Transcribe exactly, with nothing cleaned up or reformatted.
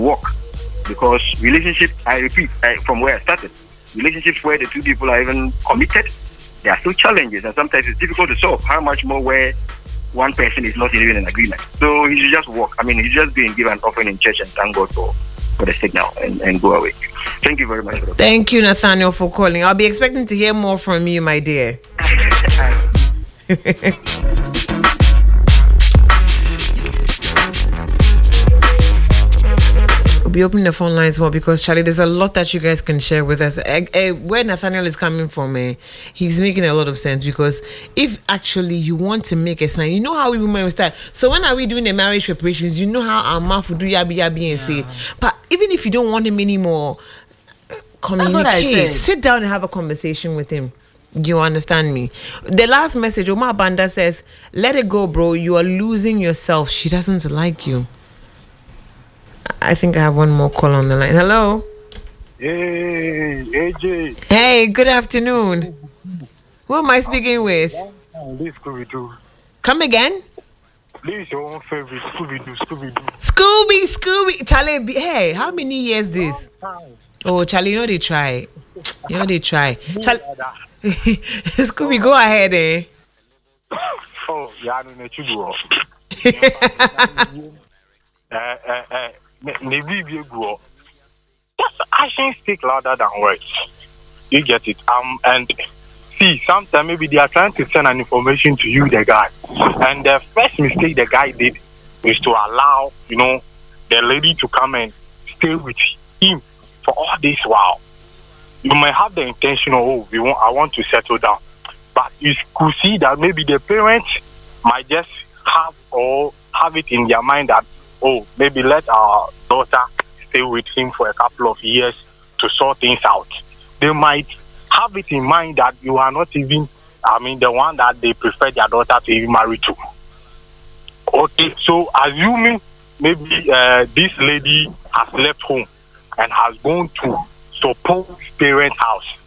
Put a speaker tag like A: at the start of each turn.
A: work because relationship, I repeat, I, from where I started, relationships where the two people are even committed, there are still challenges and sometimes it's difficult to solve. How much more where one person is not even in agreement. So he should just walk. I mean, he should just be and give an offering in church and thank God for, for the signal and, and go away. Thank you very much. For
B: Thank you, Nathaniel, for calling. I'll be expecting to hear more from you, my dear. We'll be opening the phone lines more because, Charlie, there's a lot that you guys can share with us. Uh, uh, where Nathaniel is coming from, uh, he's making a lot of sense because if actually you want to make a sign, you know how we women will start. So when are we doing the marriage preparations? You know how our mouth will do yabi yabi and say. But even if you don't want him anymore, communicate. That's what I said. Sit down and have a conversation with him. You understand me? The last message, Omar Banda says, let it go, bro. You are losing yourself. She doesn't like you. I think I have one more call on the line. Hello?
C: Hey, A J.
B: Hey, good afternoon. Who am I speaking with?
C: This Scooby-Doo.
B: Come again?
C: This is your own favorite, Scooby-Doo, Scooby-Doo.
B: Scooby, Scooby. Charlie, hey, how many years this? Oh, Charlie, you know they try. You know they try. Charlie, Scooby, go ahead, eh?
C: Oh, yeah, I don't know what you do. Eh, eh, eh. Just actions speak louder than words. You get it? Um, and see, sometimes maybe they are trying to send an information to you, the guy. And the first mistake the guy did is to allow, you know, the lady to come and stay with him for all this while. You might have the intention of, oh, we want, I want to settle down. But you could see that maybe the parents might just have or have it in their mind that, oh, maybe let our daughter stay with him for a couple of years to sort things out. They might have it in mind that you are not even, I mean, the one that they prefer their daughter to even marry to. Okay, so assuming maybe uh, this lady has left home and has gone to suppose parents' house,